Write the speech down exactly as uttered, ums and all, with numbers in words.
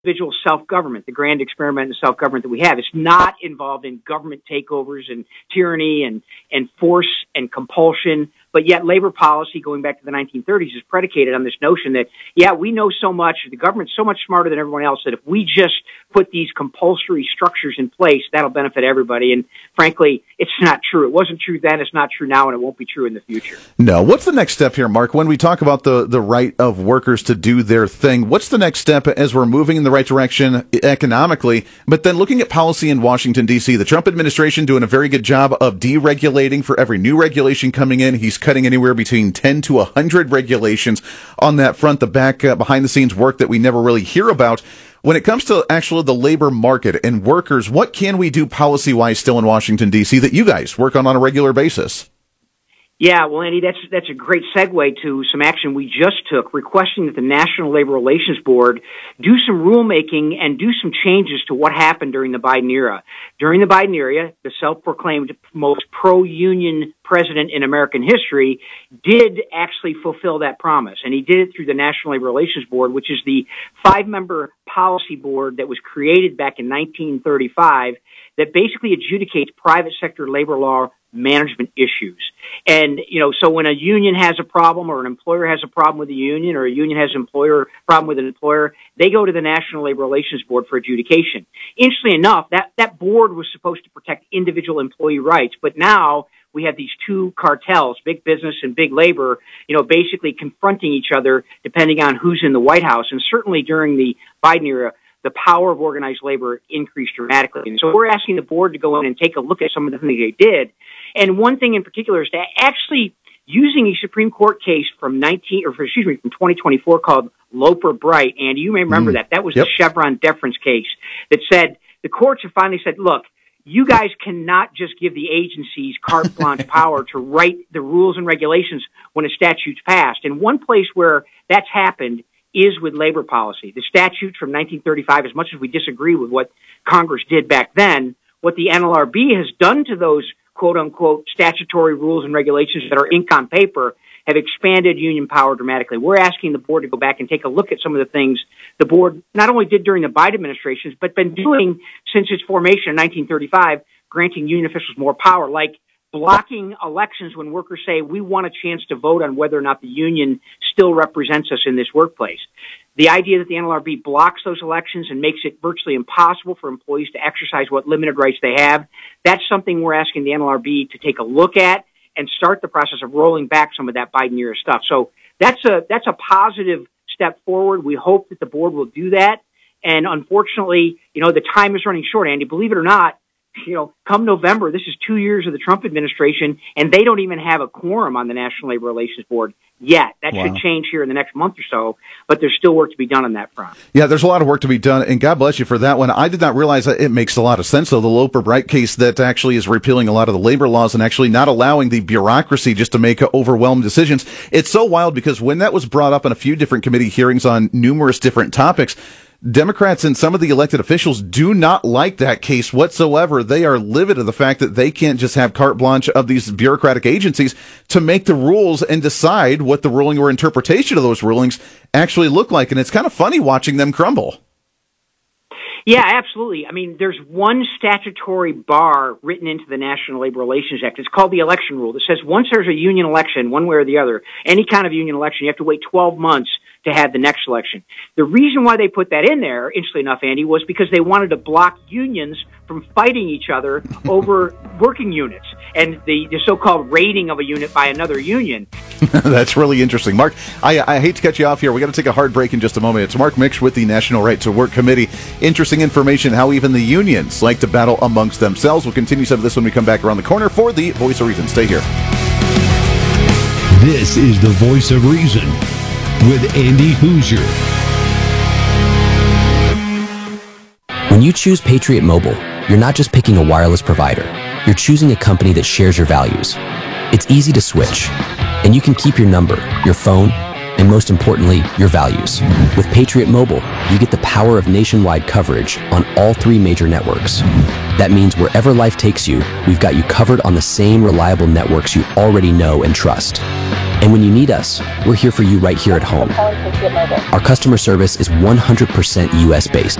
individual self-government, the grand experiment in self-government that we have. It's not involved in government takeovers and tyranny and, and force and compulsion, but yet labor policy going back to the nineteen thirties is predicated on this notion that, yeah, we know so much, the government's so much smarter than everyone else that if we just put these compulsory structures in place, that'll benefit everybody. And frankly, it's not true. It wasn't true then, it's not true now, and it won't be true in the future. No. What's the next step here, Mark? When we talk about the, the right of workers to do their thing, what's the next step as we're moving in the right direction economically, but then looking at policy in Washington, D C? The Trump administration doing a very good job of deregulating. For every new regulation coming in, he's cutting anywhere between ten to one hundred regulations on that front, the back uh, behind the scenes work that we never really hear about. When it comes to actually the labor market and workers, what can we do policy-wise still in Washington, D C that you guys work on on a regular basis? Yeah, well, Andy, that's that's a great segue to some action we just took, requesting that the National Labor Relations Board do some rulemaking and do some changes to what happened during the Biden era. During the Biden era, the self-proclaimed most pro-union president in American history did actually fulfill that promise, and he did it through the National Labor Relations Board, which is the five-member policy board that was created back in nineteen thirty-five that basically adjudicates private sector labor law management issues. And, you know, so when a union has a problem or an employer has a problem with a union or a union has an employer problem with an employer, they go to the National Labor Relations Board for adjudication. Interestingly enough, that, that board was supposed to protect individual employee rights, but now we have these two cartels, big business and big labor, you know, basically confronting each other depending on who's in the White House. And certainly during the Biden era, the power of organized labor increased dramatically. And so we're asking the board to go in and take a look at some of the things they did. And one thing in particular is to actually using a Supreme Court case from nineteen, or excuse me, from twenty twenty-four called Loper Bright. And you may remember mm. that. That was yep. the Chevron deference case that said, the courts have finally said, look, you guys cannot just give the agencies carte blanche power to write the rules and regulations when a statute's passed. And one place where that's happened is with labor policy. The statutes from nineteen thirty-five, as much as we disagree with what Congress did back then, what the N L R B has done to those quote-unquote statutory rules and regulations that are ink on paper have expanded union power dramatically. We're asking the board to go back and take a look at some of the things the board not only did during the Biden administrations, but been doing since its formation in nineteen thirty-five, granting union officials more power, like blocking elections when workers say, we want a chance to vote on whether or not the union still represents us in this workplace. The idea that the N L R B blocks those elections and makes it virtually impossible for employees to exercise what limited rights they have, that's something we're asking the N L R B to take a look at and start the process of rolling back some of that Biden era stuff. So that's a, that's a positive step forward. We hope that the board will do that. And unfortunately, you know, the time is running short, Andy. Believe it or not, you know, come November, this is two years of the Trump administration, and they don't even have a quorum on the National Labor Relations Board yet. That wow. should change here in the next month or so, but there's still work to be done on that front. Yeah, there's a lot of work to be done, and God bless you for that one. I did not realize that. It makes a lot of sense, though, the Loper Bright case that actually is repealing a lot of the labor laws and actually not allowing the bureaucracy just to make overwhelmed decisions. It's so wild because when that was brought up in a few different committee hearings on numerous different topics, Democrats and some of the elected officials do not like that case whatsoever. They are livid at the fact that they can't just have carte blanche of these bureaucratic agencies to make the rules and decide what the ruling or interpretation of those rulings actually look like. And it's kind of funny watching them crumble. Yeah, absolutely. I mean, there's one statutory bar written into the National Labor Relations Act. It's called the election rule that says once there's a union election, one way or the other, any kind of union election, you have to wait twelve months to have the next election. The reason why they put that in there, interestingly enough, Andy, was because they wanted to block unions from fighting each other over working units and the, the so-called raiding of a unit by another union. That's really interesting. Mark, I, I hate to cut you off here. We got to take a hard break in just a moment. It's Mark Miksch with the National Right to Work Committee. Interesting information how even the unions like to battle amongst themselves. We'll continue some of this when we come back around the corner for the Voice of Reason. Stay here. This is the Voice of Reason with Andy Hoosier. When you choose Patriot Mobile, you're not just picking a wireless provider. You're choosing a company that shares your values. It's easy to switch, and you can keep your number, your phone, and most importantly, your values. With Patriot Mobile, you get the power of nationwide coverage on all three major networks. That means wherever life takes you, we've got you covered on the same reliable networks you already know and trust. And when you need us, we're here for you right here at home. Our customer service is one hundred percent U S based.